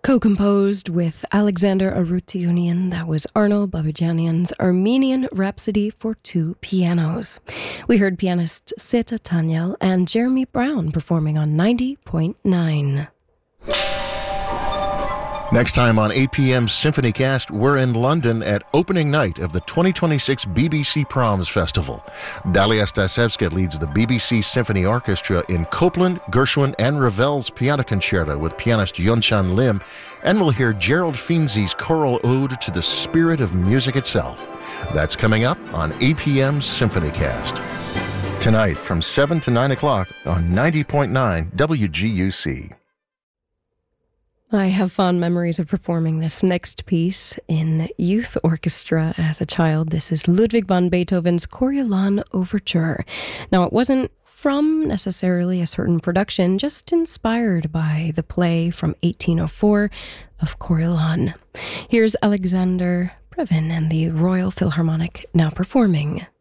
Co-composed with Alexander Arutiunian, that was Arno Babajanian's Armenian Rhapsody for two pianos. We heard pianists Seta Tanyel and Jeremy Brown performing on 90.9. Next time on APM's Symphonycast, we're in London at opening night of the 2026 BBC Proms Festival. Dalia Stasevska leads the BBC Symphony Orchestra in Copland, Gershwin, and Ravel's Piano Concerto with pianist Yunchan Lim, and we'll hear Gerald Finzi's choral ode to the spirit of music itself. That's coming up on APM's Symphonycast. Tonight from 7 to 9 o'clock on 90.9 WGUC. I have fond memories of performing this next piece in youth orchestra as a child. This is Ludwig van Beethoven's Coriolan Overture. Now, it wasn't from necessarily a certain production, just inspired by the play from 1804 of Coriolan. Here's Alexander Previn and the Royal Philharmonic now performing